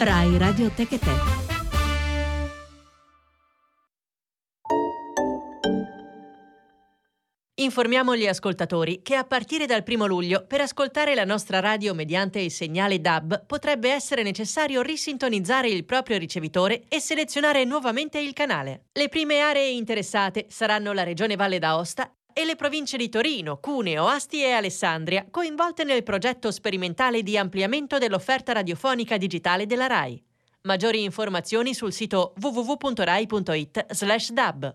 Rai Radio Tech e Te. Informiamo gli ascoltatori che a partire dal 1 luglio per ascoltare la nostra radio mediante il segnale DAB potrebbe essere necessario risintonizzare il proprio ricevitore e selezionare nuovamente il canale. Le prime aree interessate saranno la Regione Valle d'Aosta e le province di Torino, Cuneo, Asti e Alessandria, coinvolte nel progetto sperimentale di ampliamento dell'offerta radiofonica digitale della RAI. Maggiori informazioni sul sito www.rai.it/dab.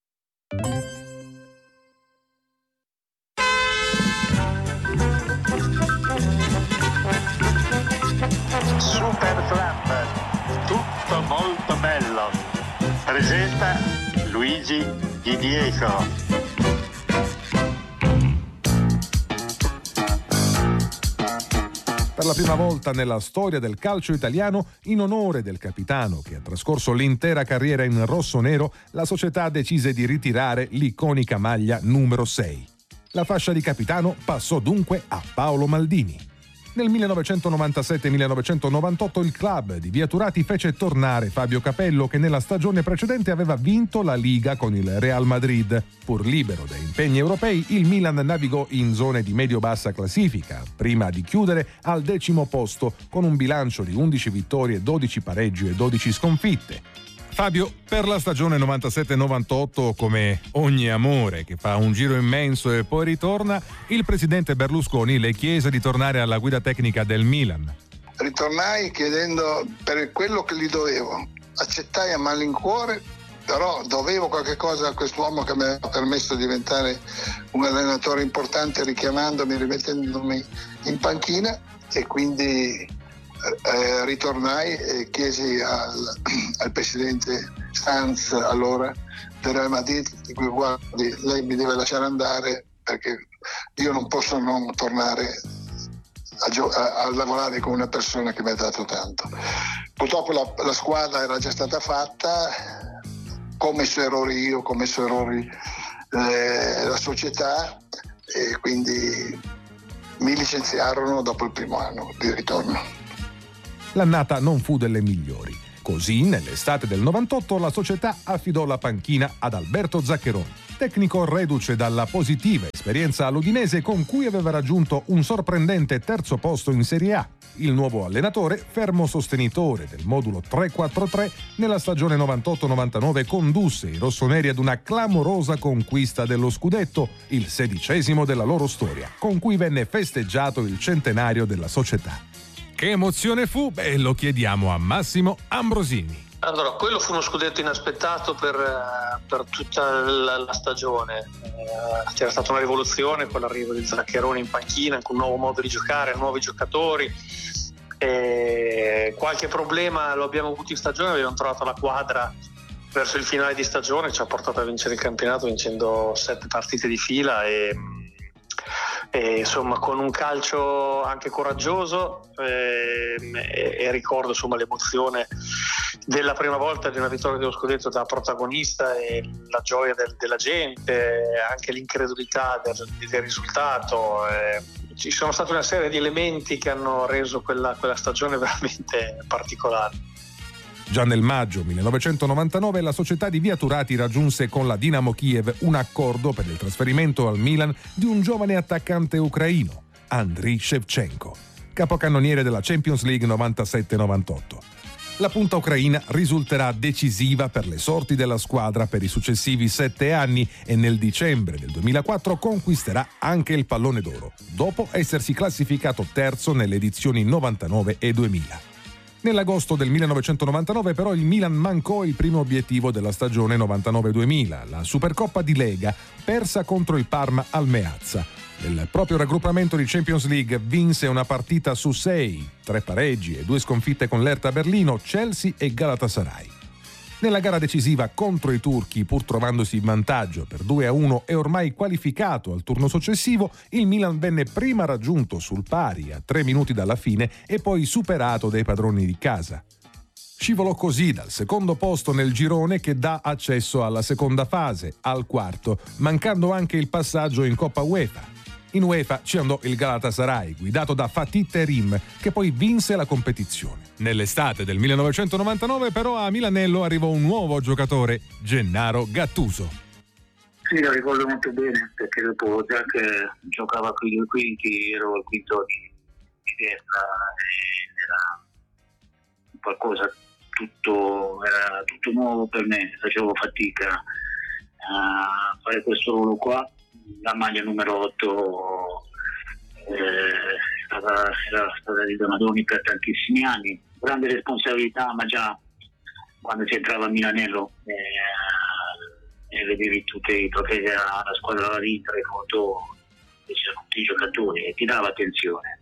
Super Club, tutto molto bello. Presenta Luigi Di Diego. Per la prima volta nella storia del calcio italiano, in onore del capitano che ha trascorso l'intera carriera in rosso-nero, la società decise di ritirare l'iconica maglia numero 6. La fascia di capitano passò dunque a Paolo Maldini. Nel 1997-1998 il club di Via Turati fece tornare Fabio Capello, che nella stagione precedente aveva vinto la Liga con il Real Madrid. Pur libero da impegni europei, il Milan navigò in zone di medio-bassa classifica, prima di chiudere al 10° posto con un bilancio di 11 vittorie, 12 pareggi e 12 sconfitte. Fabio, per la stagione 97-98, come ogni amore che fa un giro immenso e poi ritorna, il presidente Berlusconi le chiese di tornare alla guida tecnica del Milan. Ritornai chiedendo per quello che gli dovevo. Accettai a malincuore, però dovevo qualche cosa a quest'uomo che mi ha permesso di diventare un allenatore importante, richiamandomi, rimettendomi in panchina, e quindi ritornai e chiesi al presidente Sanz, allora del Real Madrid, guardi, lei mi deve lasciare andare perché io non posso non tornare a lavorare con una persona che mi ha dato tanto. Purtroppo la squadra era già stata fatta, commesso errori io, commesso errori la società, e quindi mi licenziarono dopo il primo anno di ritorno. L'annata non fu delle migliori. Così, nell'estate del 98, la società affidò la panchina ad Alberto Zaccheroni, tecnico reduce dalla positiva esperienza all'Udinese, con cui aveva raggiunto un sorprendente 3° posto in Serie A. Il nuovo allenatore, fermo sostenitore del modulo 3-4-3, nella stagione 98-99 condusse i rossoneri ad una clamorosa conquista dello scudetto, il 16° della loro storia, con cui venne festeggiato il centenario della società. Che emozione fu? Beh, lo chiediamo a Massimo Ambrosini. Allora, quello fu uno scudetto inaspettato per tutta la stagione. C'era stata una rivoluzione con l'arrivo di Zaccheroni in panchina, con un nuovo modo di giocare, nuovi giocatori. Qualche problema lo abbiamo avuto in stagione, abbiamo trovato la quadra verso il finale di stagione, ci ha portato a vincere il campionato vincendo 7 partite di fila e insomma con un calcio anche coraggioso, e ricordo insomma l'emozione della prima volta di una vittoria dello scudetto da protagonista e la gioia della gente, anche l'incredulità del risultato. Ci sono state una serie di elementi che hanno reso quella stagione veramente particolare. Già nel maggio 1999 la società di Via Turati raggiunse con la Dinamo Kiev un accordo per il trasferimento al Milan di un giovane attaccante ucraino, Andriy Shevchenko, capocannoniere della Champions League 97-98. La punta ucraina risulterà decisiva per le sorti della squadra per i successivi 7 anni e nel dicembre del 2004 conquisterà anche il pallone d'oro, dopo essersi classificato terzo nelle edizioni 99 e 2000. Nell'agosto del 1999 però il Milan mancò il primo obiettivo della stagione 99-2000, la Supercoppa di Lega, persa contro il Parma al Meazza. Nel proprio raggruppamento di Champions League vinse una partita su 6, 3 pareggi e 2 sconfitte con l'Hertha Berlino, Chelsea e Galatasaray. Nella gara decisiva contro i turchi, pur trovandosi in vantaggio per 2-1 e ormai qualificato al turno successivo, il Milan venne prima raggiunto sul pari a 3 minuti dalla fine e poi superato dai padroni di casa. Scivolò così dal secondo posto nel girone che dà accesso alla seconda fase, al quarto, mancando anche il passaggio in Coppa UEFA. In UEFA ci andò il Galatasaray, guidato da Fatih Terim, che poi vinse la competizione. Nell'estate del 1999 però a Milanello arrivò un nuovo giocatore, Gennaro Gattuso. Sì, lo ricordo molto bene, perché dopo già che giocava con i due quinti, ero il quinto di destra, era qualcosa, era tutto nuovo per me, facevo fatica a fare questo ruolo qua. La maglia numero 8 era stata di Donadoni per tantissimi anni, grande responsabilità, ma già quando si entrava a Milanello e vedevi tutti i trofei della squadra della Inter, le foto, c'erano tutti i giocatori e ti dava attenzione.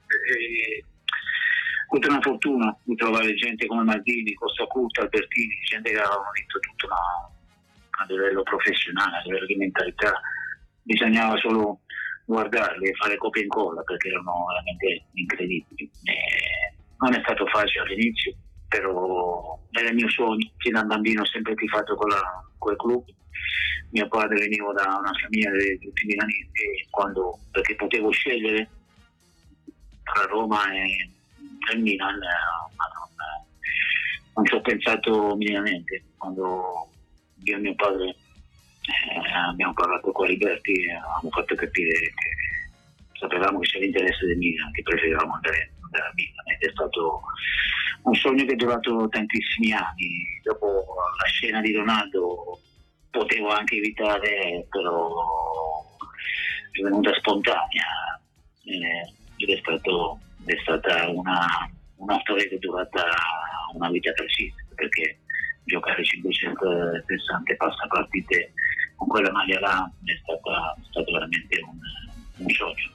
Ho avuto una fortuna di trovare gente come Maldini, Costa Curta, Albertini, gente che avevano vinto tutto, ma a livello professionale, a livello di mentalità. Bisognava solo guardarli e fare copia e incolla, perché erano veramente incredibili. Non è stato facile all'inizio, però era il mio sogno. Fin da bambino ho sempre tifato quel club. Mio padre veniva da una famiglia di tutti milanesi, perché potevo scegliere tra Roma e il Milan, ma non ci ho pensato minimamente. Quando io e mio padre abbiamo parlato con Liberti e abbiamo fatto capire che sapevamo che c'era l'interesse del Milan, che preferivamo andare a Milan, ed è stato un sogno che è durato tantissimi anni. Dopo la scena di Ronaldo potevo anche evitare, però è venuta spontanea ed è stata una storia che è durata una vita precisa, perché giocare 560 passapartite con quella maglia là è stato veramente un sogno.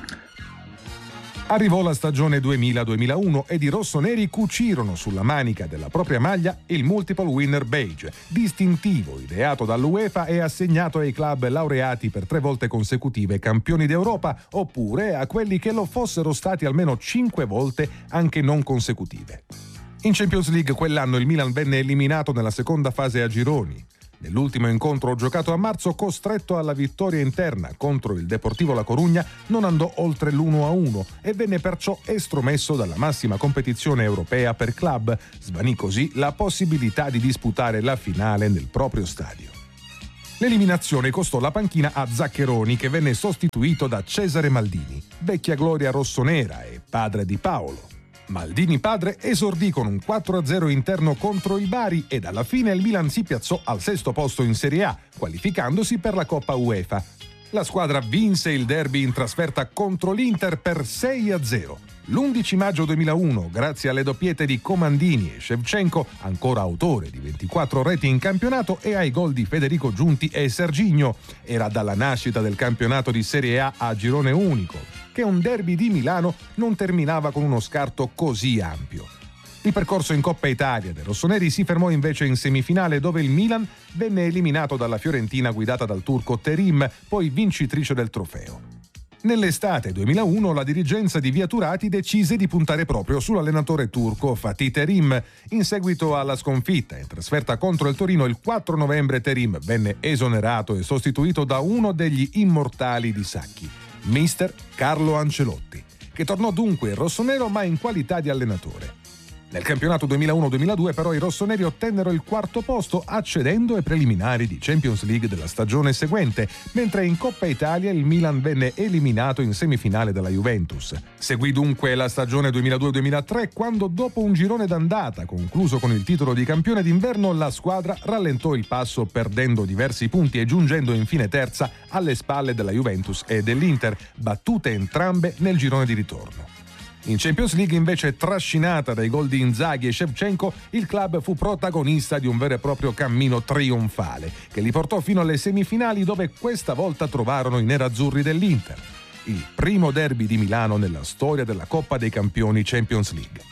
Arrivò la stagione 2000-2001 ed i rossoneri cucirono sulla manica della propria maglia il Multiple Winner Badge, distintivo ideato dall'UEFA e assegnato ai club laureati per 3 volte consecutive campioni d'Europa, oppure a quelli che lo fossero stati almeno 5 volte anche non consecutive. In Champions League quell'anno il Milan venne eliminato nella seconda fase a gironi. Nell'ultimo incontro giocato a marzo, costretto alla vittoria interna contro il Deportivo La Corugna, non andò oltre l'1-1 e venne perciò estromesso dalla massima competizione europea per club. Svanì così la possibilità di disputare la finale nel proprio stadio. L'eliminazione costò la panchina a Zaccheroni, che venne sostituito da Cesare Maldini, vecchia gloria rossonera e padre di Paolo. Maldini padre esordì con un 4-0 interno contro il Bari ed alla fine il Milan si piazzò al 6° posto in Serie A, qualificandosi per la Coppa UEFA. La squadra vinse il derby in trasferta contro l'Inter per 6-0. L'11 maggio 2001, grazie alle doppiette di Comandini e Shevchenko, ancora autore di 24 reti in campionato, e ai gol di Federico Giunti e Serginho, era dalla nascita del campionato di Serie A a girone unico che un derby di Milano non terminava con uno scarto così ampio. Il percorso in Coppa Italia dei rossoneri si fermò invece in semifinale, dove il Milan venne eliminato dalla Fiorentina guidata dal turco Terim, poi vincitrice del trofeo. Nell'estate 2001 la dirigenza di Via Turati decise di puntare proprio sull'allenatore turco Fatih Terim. In seguito alla sconfitta in trasferta contro il Torino il 4 novembre Terim venne esonerato e sostituito da uno degli immortali di Sacchi, mister Carlo Ancelotti, che tornò dunque in rossonero ma in qualità di allenatore. Nel campionato 2001-2002 però i rossoneri ottennero il 4° posto, accedendo ai preliminari di Champions League della stagione seguente, mentre in Coppa Italia il Milan venne eliminato in semifinale dalla Juventus. Seguì dunque la stagione 2002-2003, quando dopo un girone d'andata concluso con il titolo di campione d'inverno la squadra rallentò il passo, perdendo diversi punti e giungendo infine terza alle spalle della Juventus e dell'Inter, battute entrambe nel girone di ritorno. In Champions League, invece, trascinata dai gol di Inzaghi e Shevchenko, il club fu protagonista di un vero e proprio cammino trionfale che li portò fino alle semifinali, dove questa volta trovarono i nerazzurri dell'Inter. Il primo derby di Milano nella storia della Coppa dei Campioni Champions League.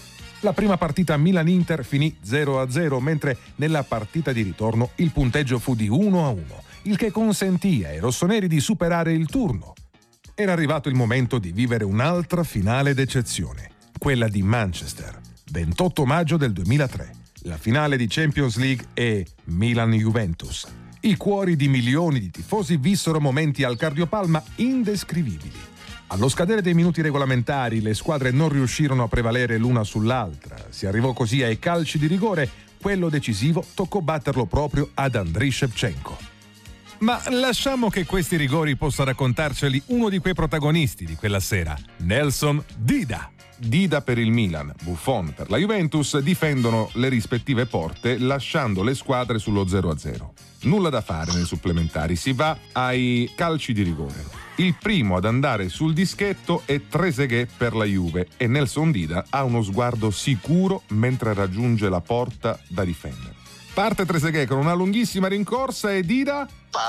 La prima partita Milan-Inter finì 0-0, mentre nella partita di ritorno il punteggio fu di 1-1, il che consentì ai rossoneri di superare il turno. Era arrivato il momento di vivere un'altra finale d'eccezione, quella di Manchester, 28 maggio del 2003, la finale di Champions League e Milan-Juventus. I cuori di milioni di tifosi vissero momenti al Cardiopalma indescrivibili. Allo scadere dei minuti regolamentari le squadre non riuscirono a prevalere l'una sull'altra. Si arrivò così ai calci di rigore. Quello decisivo toccò batterlo proprio ad Andriy Shevchenko. Ma lasciamo che questi rigori possa raccontarceli uno di quei protagonisti di quella sera, Nelson Dida. Dida per il Milan, Buffon per la Juventus difendono le rispettive porte lasciando le squadre sullo 0-0. Nulla da fare nei supplementari, si va ai calci di rigore. Il primo ad andare sul dischetto è Trezeguet per la Juve e Nelson Dida ha uno sguardo sicuro mentre raggiunge la porta da difendere. Parte Trezeguet con una lunghissima rincorsa e Dida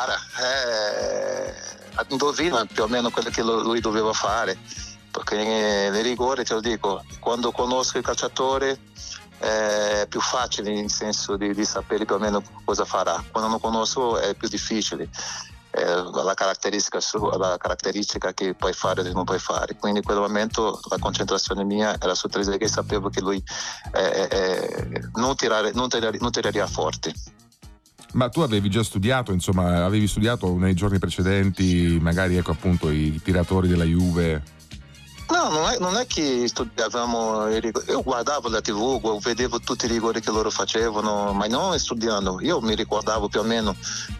indovina più o meno quello che lui doveva fare, perché nei rigori, te lo dico, quando conosco il calciatore è più facile, nel senso di sapere più o meno cosa farà. Quando non conosco è più difficile, la caratteristica che puoi fare e non puoi fare. Quindi in quel momento la concentrazione mia era su Trezeguet, sapevo che lui non tiraria forte. Ma tu avevi già studiato, insomma, avevi studiato nei giorni precedenti, magari ecco appunto i tiratori della Juve? No, non è che studiavamo i rigori. Io guardavo la TV, vedevo tutti i rigori che loro facevano, ma non studiando. Io mi ricordavo più o meno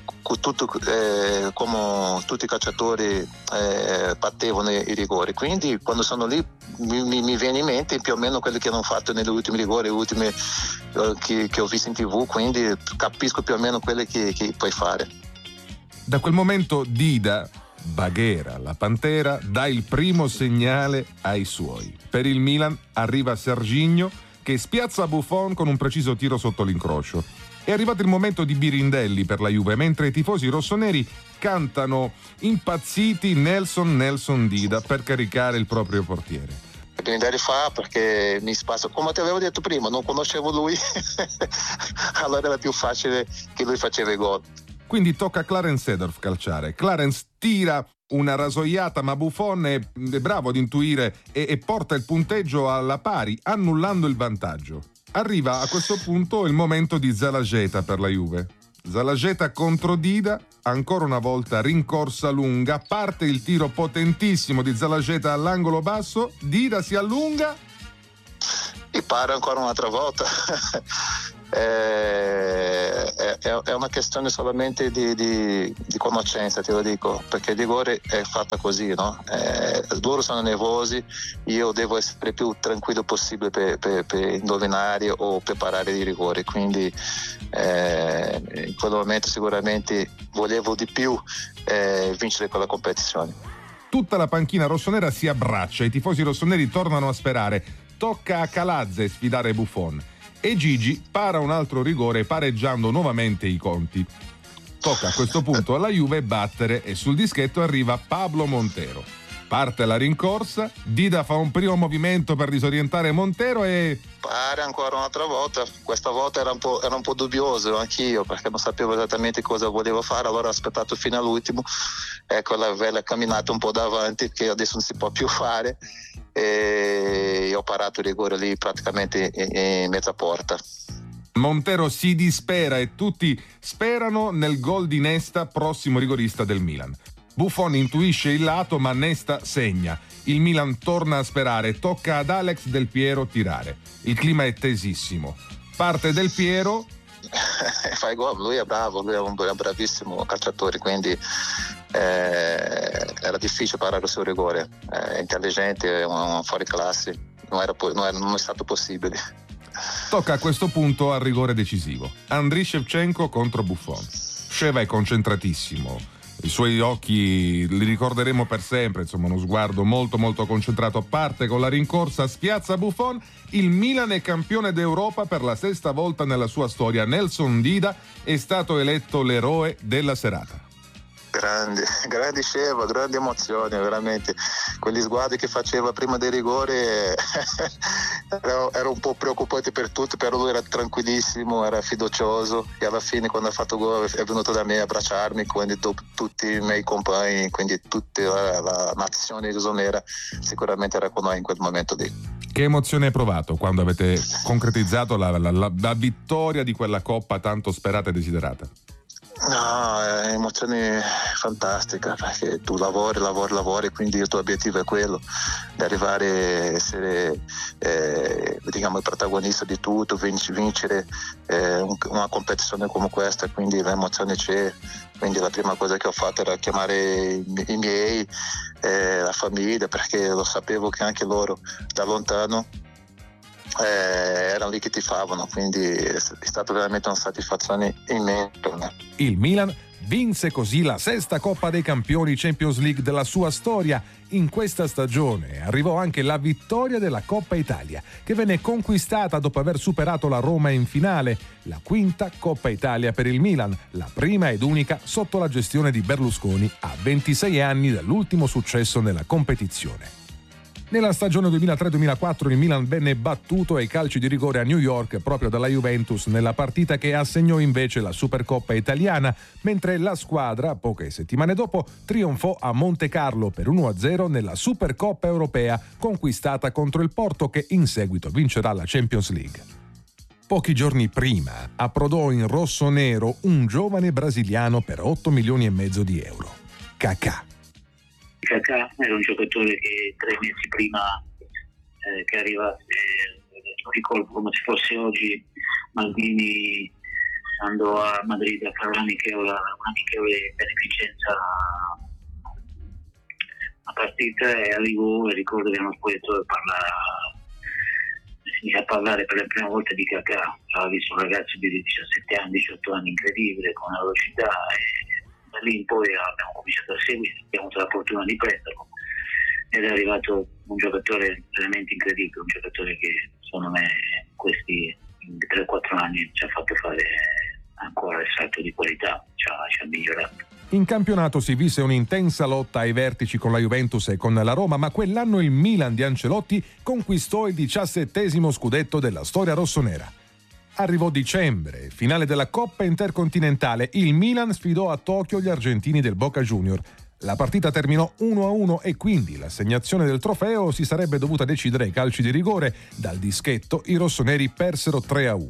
come tutti i calciatori battevano i rigori. Quindi quando sono lì mi viene in mente più o meno quelli che hanno fatto negli ultimi rigori, gli ultimi che ho visto in TV, quindi capisco più o meno quelli che puoi fare. Da quel momento Dida, Baghera, la Pantera, dà il primo segnale ai suoi. Per il Milan arriva Serginho che spiazza Buffon con un preciso tiro sotto l'incrocio. È arrivato il momento di Birindelli per la Juve, mentre i tifosi rossoneri cantano impazziti Nelson Dida per caricare il proprio portiere. Birindelli fa perché mi spazio, come ti avevo detto prima, non conoscevo lui, allora era più facile che lui faceva i gol. Quindi tocca a Clarence Seedorf calciare. Clarence tira una rasoiata, ma Buffon è bravo ad intuire e porta il punteggio alla pari, annullando il vantaggio. Arriva a questo punto il momento di Zalageta per la Juve. Zalageta contro Dida, ancora una volta rincorsa lunga, parte il tiro potentissimo di Zalageta all'angolo basso, Dida si allunga e para ancora un'altra volta. È una questione solamente di conoscenza, te lo dico, perché il rigore è fatta così, no? Loro sono nervosi, io devo essere più tranquillo possibile per indovinare o preparare i rigori, quindi in quel momento sicuramente volevo di più vincere quella competizione. Tutta la panchina rossonera si abbraccia, i tifosi rossoneri tornano a sperare, tocca a Calazze sfidare Buffon. E Gigi para un altro rigore pareggiando nuovamente i conti. Tocca a questo punto alla Juve battere e sul dischetto arriva Pablo Montero. Parte la rincorsa, Dida fa un primo movimento per disorientare Montero e para ancora un'altra volta. Questa volta era un po' dubbioso anch'io perché non sapevo esattamente cosa volevo fare, allora ho aspettato fino all'ultimo, ecco la bella camminata un po' davanti che adesso non si può più fare e ho parato il rigore lì praticamente in mezza porta. Montero si dispera e tutti sperano nel gol di Nesta, prossimo rigorista del Milan. Buffon intuisce il lato ma Nesta segna. Il Milan torna a sperare, tocca ad Alex Del Piero tirare. Il clima è tesissimo. Parte Del Piero. Fai gol, lui è bravo, lui è un bravissimo calciatore, quindi era difficile parare il suo rigore. È intelligente, è un fuori classe, non è stato possibile. Tocca a questo punto al rigore decisivo. Andriy Shevchenko contro Buffon. Sheva è concentratissimo. I suoi occhi li ricorderemo per sempre, insomma uno sguardo molto molto concentrato. Parte con la rincorsa, spiazza Buffon. Il Milan è campione d'Europa per la 6ª volta nella sua storia. Nelson Dida è stato eletto l'eroe della serata. Grande Sheva, grandi emozioni, veramente. Quegli sguardi che faceva prima dei rigori era un po' preoccupante per tutti, però lui era tranquillissimo, era fiducioso e alla fine quando ha fatto gol è venuto da me a abbracciarmi, quindi tutti i miei compagni, quindi tutta la nazione rossonera sicuramente era con noi in quel momento lì. Che emozione hai provato quando avete concretizzato la vittoria di quella coppa tanto sperata e desiderata? No, è emozione fantastica, perché tu lavori, quindi il tuo obiettivo è quello di arrivare a essere il protagonista di tutto, vincere una competizione come questa, quindi l'emozione c'è. Quindi la prima cosa che ho fatto era chiamare i miei, la famiglia, perché lo sapevo che anche loro da lontano erano lì che tifavano, quindi è stata veramente una soddisfazione immensa. Il Milan vinse così la sesta Coppa dei Campioni Champions League della sua storia. In questa stagione arrivò anche la vittoria della Coppa Italia, che venne conquistata dopo aver superato la Roma in finale, la quinta Coppa Italia per il Milan, la prima ed unica sotto la gestione di Berlusconi a 26 anni dall'ultimo successo nella competizione. Nella stagione 2003-2004 il Milan venne battuto ai calci di rigore a New York proprio dalla Juventus nella partita che assegnò invece la Supercoppa italiana, mentre la squadra, poche settimane dopo, trionfò a Monte Carlo per 1-0 nella Supercoppa europea conquistata contro il Porto, che in seguito vincerà la Champions League. Pochi giorni prima approdò in rosso-nero un giovane brasiliano per 8 milioni e mezzo di euro, Kaká. Kaká era un giocatore che 3 mesi prima che arrivasse, ricordo come se fosse oggi, Maldini andò a Madrid a fare un'amichevole beneficenza a partita, e arrivò, e ricordo che uno spogliatoio iniziò a parlare per la prima volta di Kaká. Aveva visto un ragazzo di 17 anni, 18 anni incredibile, con una velocità, e da lì in poi abbiamo cominciato a seguire, abbiamo avuto la fortuna di prenderlo, ed è arrivato un giocatore veramente incredibile, un giocatore che secondo me questi 3-4 anni ci ha fatto fare ancora il salto di qualità, ci ha migliorato. In campionato si visse un'intensa lotta ai vertici con la Juventus e con la Roma, ma quell'anno il Milan di Ancelotti conquistò il 17° scudetto della storia rossonera. Arrivò dicembre, finale della Coppa Intercontinentale. Il Milan sfidò a Tokyo gli argentini del Boca Junior. La partita terminò 1-1 e quindi l'assegnazione del trofeo si sarebbe dovuta decidere ai calci di rigore. Dal dischetto i rossoneri persero 3-1.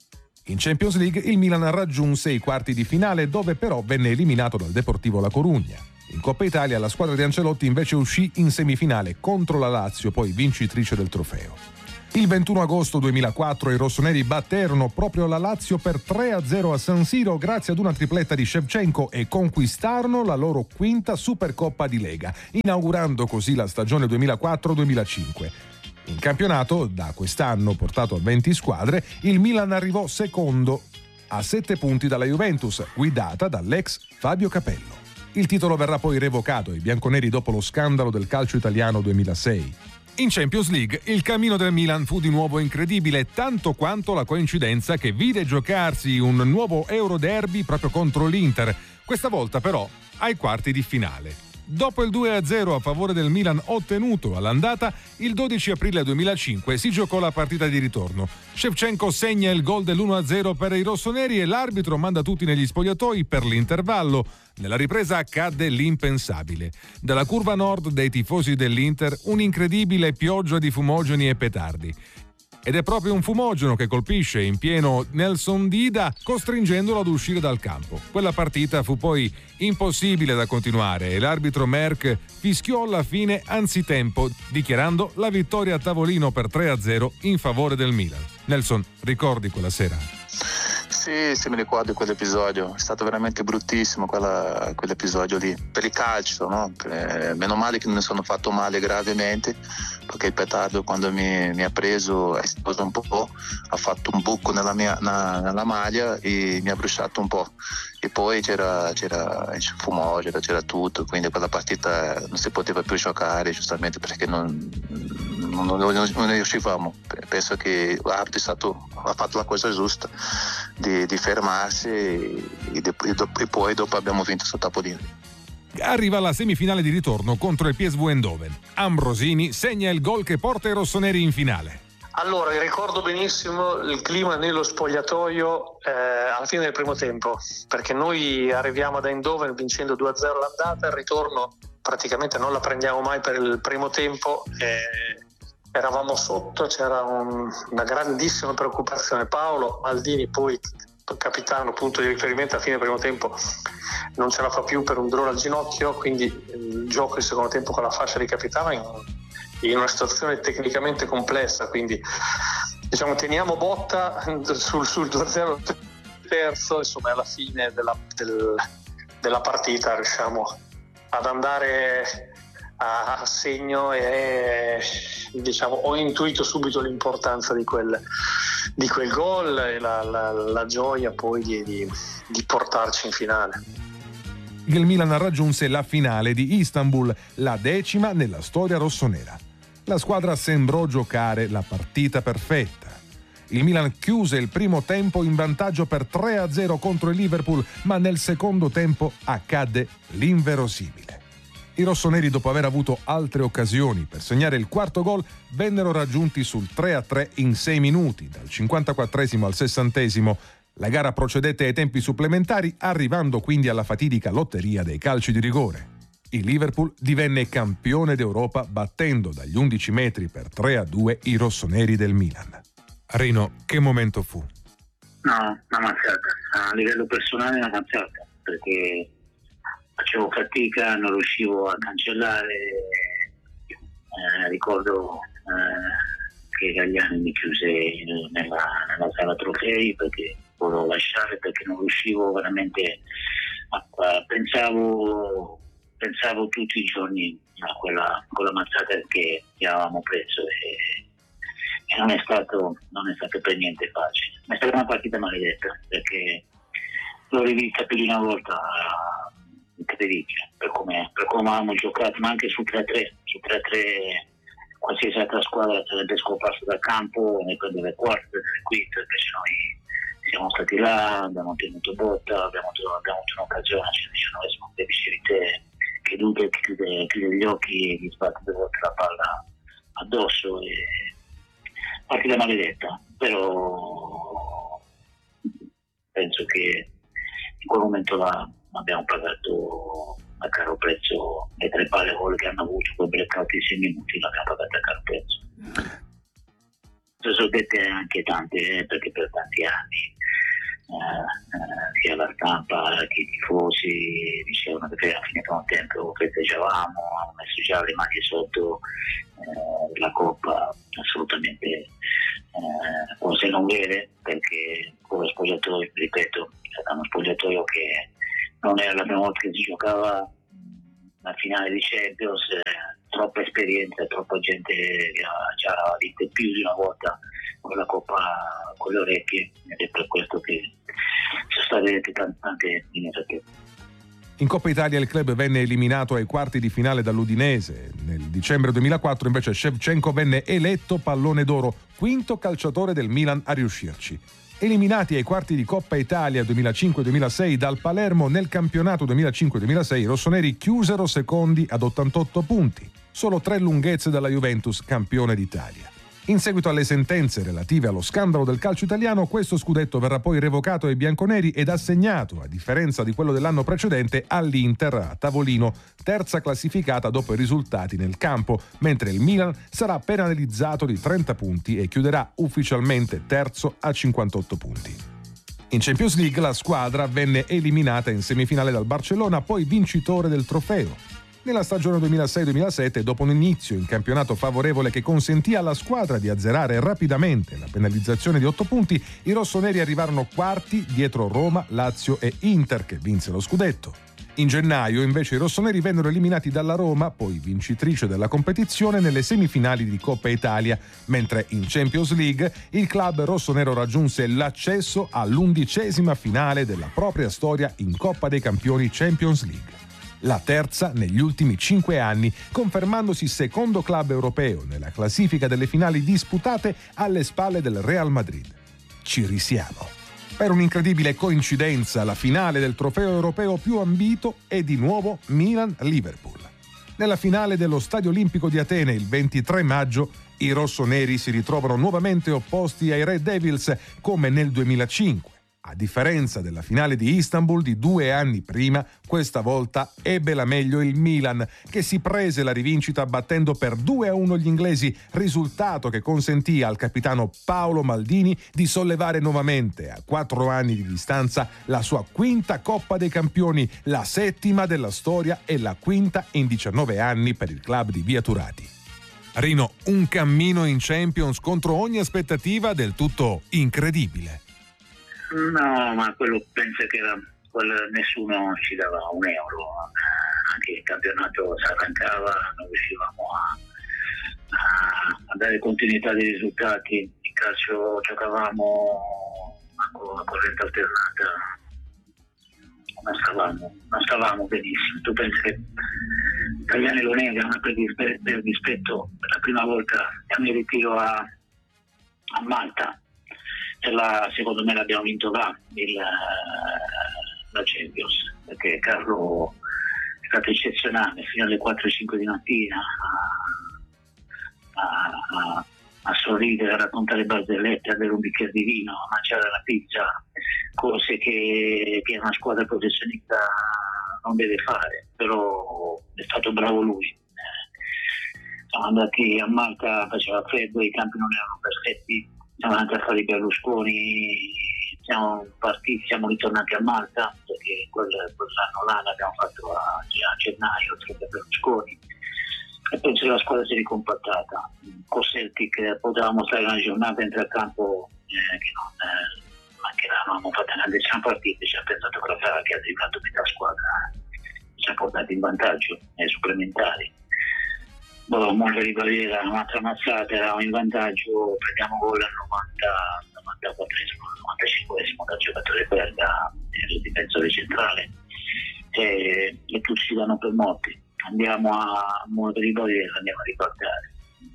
In Champions League il Milan raggiunse i quarti di finale, dove però venne eliminato dal Deportivo La Corugna. In Coppa Italia la squadra di Ancelotti invece uscì in semifinale contro la Lazio, poi vincitrice del trofeo. Il 21 agosto 2004 i rossoneri batterono proprio la Lazio per 3-0 a San Siro grazie ad una tripletta di Shevchenko e conquistarono la loro quinta Supercoppa di Lega, inaugurando così la stagione 2004-2005. In campionato, da quest'anno portato a 20 squadre, il Milan arrivò secondo, a 7 punti dalla Juventus, guidata dall'ex Fabio Capello. Il titolo verrà poi revocato ai bianconeri dopo lo scandalo del calcio italiano 2006. In Champions League il cammino del Milan fu di nuovo incredibile, tanto quanto la coincidenza che vide giocarsi un nuovo Euroderby proprio contro l'Inter, questa volta però ai quarti di finale. Dopo il 2-0 a favore del Milan ottenuto all'andata, il 12 aprile 2005 si giocò la partita di ritorno. Shevchenko segna il gol dell'1-0 per i rossoneri e l'arbitro manda tutti negli spogliatoi per l'intervallo. Nella ripresa accadde l'impensabile. Dalla curva nord dei tifosi dell'Inter un'incredibile pioggia di fumogeni e petardi. Ed è proprio un fumogeno che colpisce in pieno Nelson Dida, costringendolo ad uscire dal campo. Quella partita fu poi impossibile da continuare e l'arbitro Merck fischiò alla fine anzitempo, dichiarando la vittoria a tavolino per 3-0 in favore del Milan. Nelson, ricordi quella sera? Sì, mi ricordo quell'episodio, è stato veramente bruttissimo quell'episodio lì, per il calcio, no? Meno male che non mi sono fatto male gravemente, perché il petardo quando mi ha preso è esploso un po', ha fatto un buco nella maglia e mi ha bruciato un po', e poi c'era il fumogeno, c'era tutto, quindi quella partita non si poteva più giocare, giustamente perché non riuscivamo. Penso che l'arbitro ha fatto la cosa giusta di fermarsi e poi dopo abbiamo vinto sul tavolino. Arriva la semifinale di ritorno contro il PSV Eindhoven. Ambrosini segna il gol che porta i rossoneri in finale. Allora, ricordo benissimo il clima nello spogliatoio alla fine del primo tempo, perché noi arriviamo da Eindhoven vincendo 2-0 l'andata, il ritorno praticamente non la prendiamo mai per il primo tempo. Eravamo sotto, c'era una grandissima preoccupazione. Paolo Maldini poi capitano, punto di riferimento a fine primo tempo, non ce la fa più per un dolore al ginocchio, quindi gioco il secondo tempo con la fascia di capitano in una situazione tecnicamente complessa, quindi diciamo teniamo botta sul 2-0 terzo, insomma alla fine della partita riusciamo ad andare a segno e diciamo ho intuito subito l'importanza di quel gol e la gioia poi di portarci in finale. Il Milan raggiunse la finale di Istanbul, la 10ª nella storia rossonera. La squadra sembrò giocare la partita perfetta. Il Milan chiuse il primo tempo in vantaggio per 3-0 contro il Liverpool, ma nel secondo tempo accadde l'inverosimile. I rossoneri, dopo aver avuto altre occasioni per segnare il quarto gol, vennero raggiunti sul 3-3 in 6 minuti, dal 54esimo al 60esimo. La gara procedette ai tempi supplementari, arrivando quindi alla fatidica lotteria dei calci di rigore. Il Liverpool divenne campione d'Europa battendo dagli 11 metri per 3-2 i rossoneri del Milan. Rino, che momento fu? No, una mazzata. A livello personale una mazzata, perché facevo fatica, non riuscivo a cancellare. Ricordo che Gagliani mi chiuse nella sala trofei perché volevo lasciare, perché non riuscivo veramente pensavo tutti i giorni a quella mazzata che avevamo preso e non è stato per niente facile. È stata una partita maledetta, perché l'ho rivista più di una volta, incredibile per come avevamo giocato, ma anche su 3-3 qualsiasi altra squadra sarebbe scomparsa dal campo, ne prendeva le quarte, le quinte, invece noi siamo stati là, abbiamo tenuto botta, abbiamo avuto un'occasione al 19esimo, che dicevi te, che Duque chiude gli occhi e gli sbatte 2 volte la palla addosso. Partita maledetta, però penso che in quel momento abbiamo pagato a caro prezzo le 3 palle gol che hanno avuto, quel blackout di 6 minuti l'abbiamo pagato a caro prezzo. Sono dette anche tante, perché per tanti anni sia la stampa che i tifosi dicevano che a fine primo tempo festeggiavamo, hanno messo già le mani sotto la Coppa, assolutamente cose non vere, perché come spogliatoio, ripeto, è uno spogliatoio che non era la prima volta che si giocava la finale di Champions, troppa esperienza, troppa gente che ha già vinto più di una volta con la Coppa con le orecchie, ed è per questo che sono state tante inesattezze. In Coppa Italia il club venne eliminato ai quarti di finale dall'Udinese. Nel dicembre 2004 invece Shevchenko venne eletto pallone d'oro, quinto calciatore del Milan a riuscirci. Eliminati ai quarti di Coppa Italia 2005-2006 dal Palermo nel campionato 2005-2006, i rossoneri chiusero secondi ad 88 punti, solo 3 lunghezze dalla Juventus, campione d'Italia. In seguito alle sentenze relative allo scandalo del calcio italiano, questo scudetto verrà poi revocato ai bianconeri ed assegnato, a differenza di quello dell'anno precedente, all'Inter a tavolino, terza classificata dopo i risultati nel campo, mentre il Milan sarà penalizzato di 30 punti e chiuderà ufficialmente terzo a 58 punti. In Champions League la squadra venne eliminata in semifinale dal Barcellona, poi vincitore del trofeo. Nella stagione 2006-2007, dopo un inizio in campionato favorevole che consentì alla squadra di azzerare rapidamente la penalizzazione di 8 punti, i rossoneri arrivarono quarti dietro Roma, Lazio e Inter, che vinse lo scudetto. In gennaio, invece, i rossoneri vennero eliminati dalla Roma, poi vincitrice della competizione, nelle semifinali di Coppa Italia, mentre in Champions League il club rossonero raggiunse l'accesso all'11ª finale della propria storia in Coppa dei Campioni Champions League. La terza negli ultimi 5 anni, confermandosi secondo club europeo nella classifica delle finali disputate alle spalle del Real Madrid. Ci risiamo. Per un'incredibile coincidenza, la finale del trofeo europeo più ambito è di nuovo Milan-Liverpool. Nella finale dello Stadio Olimpico di Atene il 23 maggio, i rossoneri si ritrovano nuovamente opposti ai Red Devils come nel 2005. A differenza della finale di Istanbul di 2 anni prima, questa volta ebbe la meglio il Milan, che si prese la rivincita battendo per 2-1 gli inglesi, risultato che consentì al capitano Paolo Maldini di sollevare nuovamente, a 4 anni di distanza, la sua quinta Coppa dei Campioni, la 7ª della storia e la quinta in 19 anni per il club di Via Turati. Rino, un cammino in Champions contro ogni aspettativa del tutto incredibile. No, ma quello penso che nessuno ci dava un euro, anche il campionato si arrancava, non riuscivamo a dare continuità dei risultati, in calcio giocavamo a corrente alternata, non stavamo benissimo. Tu pensi che Italiani lo negano per dispetto, per la prima volta mi ritiro a Malta. Secondo me l'abbiamo vinto la Champions, perché Carlo è stato eccezionale fino alle 4-5 di mattina a sorridere, a raccontare barzellette, a bere un bicchiere di vino, a mangiare la pizza, cose che una squadra professionista non deve fare, però è stato bravo lui. Siamo andati a Malta, faceva freddo, i campi non erano perfetti, siamo andati a fare i Berlusconi, siamo ritornati a Malta, perché quell'anno là l'abbiamo fatto a gennaio, tra Berlusconi, e penso che la squadra si è ricompattata. Con Celtic potevamo stare una giornata entro a campo che non avevamo fatto una grandissima partita, ci ha pensato che ha dribblato metà squadra, ci ha portato in vantaggio nei supplementari. Monte di Barriera, un'altra mazzata, eravamo in vantaggio, prendiamo gol al 94esimo, al 95esimo dal giocatore belga, il difensore centrale, e tutti ci danno per morti. Andiamo a Monte di Barriera, andiamo a ripartire.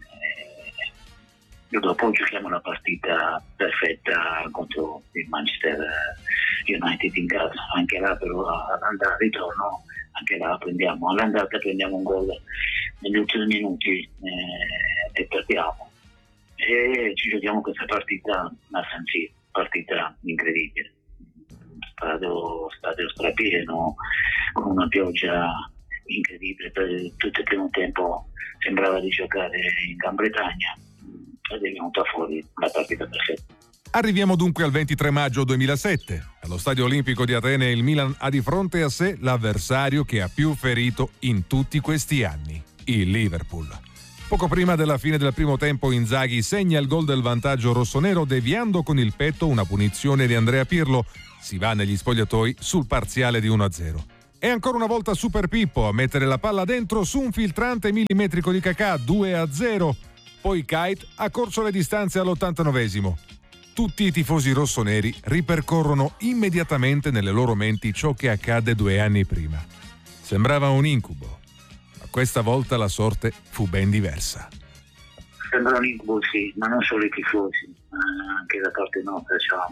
Dopo giochiamo la partita perfetta contro il Manchester United in casa, anche là però all'andata al ritorno, anche là all'andata prendiamo un gol negli ultimi minuti e perdiamo, e ci giochiamo questa partita a San Siro, partita incredibile, stadio strapieno, con una pioggia incredibile, per tutto il primo tempo sembrava di giocare in Gran Bretagna ed è venuta fuori la partita perfetta. Arriviamo dunque al 23 maggio 2007. Allo Stadio Olimpico di Atene il Milan ha di fronte a sé l'avversario che ha più ferito in tutti questi anni, il Liverpool. Poco prima della fine del primo tempo Inzaghi segna il gol del vantaggio rossonero deviando con il petto una punizione di Andrea Pirlo. Si va negli spogliatoi sul parziale di 1-0. E ancora una volta Super Pippo a mettere la palla dentro su un filtrante millimetrico di Kakà, 2-0. Poi Kite ha corso le distanze all'89esimo. Tutti i tifosi rossoneri ripercorrono immediatamente nelle loro menti ciò che accadde 2 anni prima. Sembrava un incubo, ma questa volta la sorte fu ben diversa. Sembra un incubo, sì, ma non solo i tifosi, anche da parte nostra